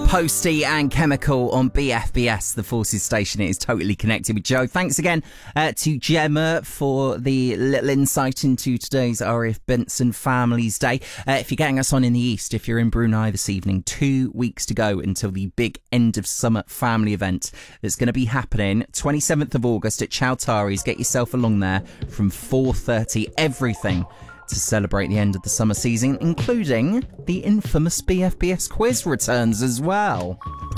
Posty and Chemical on BFBS, the Forces station. It is totally connected with Joe. Thanks again to Gemma for the little insight into today's RAF Benson Families Day. If you're getting us on in the East, if you're in Brunei this evening, 2 weeks to go until the big end of summer family event that's going to be happening 27th of August at Chowtaris. Get yourself along there from 4:30. Everything to celebrate the end of the summer season, including the infamous BFBS quiz returns as well.